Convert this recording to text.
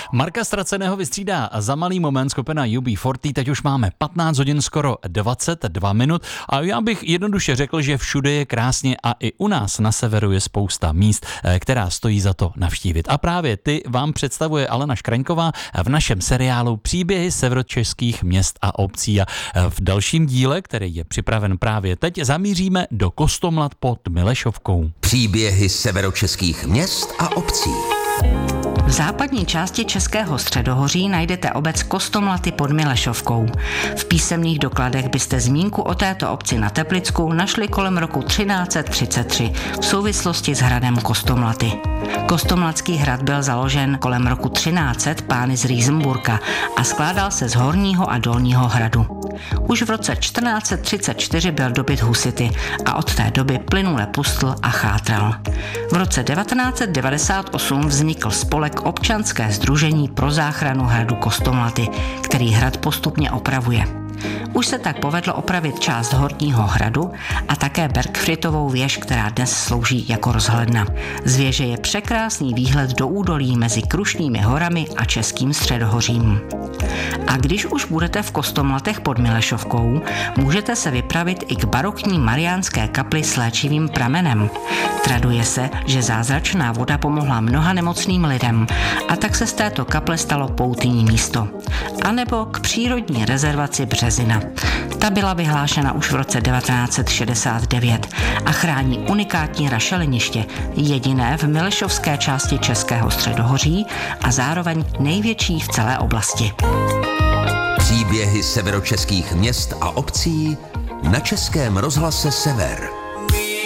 Marka Ztraceného vystřídá za malý moment skupina UB40, teď už máme 15 hodin skoro 22 minut a já bych jednoduše řekl, že všude je krásně a i u nás na severu je spousta míst, která stojí za to navštívit. A právě ty vám představuje Alena Škraňková v našem seriálu Příběhy severočeských měst a obcí a v dalším díle, který je připraven právě teď, zamíříme do Kostomlat pod Milešovkou. Příběhy severočeských měst a obcí. V západní části Českého středohoří najdete obec Kostomlaty pod Milešovkou. V písemných dokladech byste zmínku o této obci na Teplicku našli kolem roku 1333 v souvislosti s hradem Kostomlaty. Kostomlatský hrad byl založen kolem roku 1300 pány z Rýsenburka a skládal se z horního a dolního hradu. Už v roce 1434 byl dobyt husity a od té doby plynule pustl a chátral. V roce 1998 vznikl spolek Občanské sdružení pro záchranu hradu Kostomlaty, který hrad postupně opravuje. Už se tak povedlo opravit část horního hradu a také Bergfritovou věž, která dnes slouží jako rozhledna. Z věže je překrásný výhled do údolí mezi Krušnými horami a Českým středohořím. A když už budete v Kostomlatech pod Milešovkou, můžete se vypravit i k barokní mariánské kapli s léčivým pramenem. Traduje se, že zázračná voda pomohla mnoha nemocným lidem a tak se z této kaple stalo poutní místo. A nebo k přírodní rezervaci Březina. Ta byla vyhlášena už v roce 1969 a chrání unikátní rašeliniště, jediné v milešovské části Českého středohoří a zároveň největší v celé oblasti. Příběhy severočeských měst a obcí na Českém rozhlase Sever.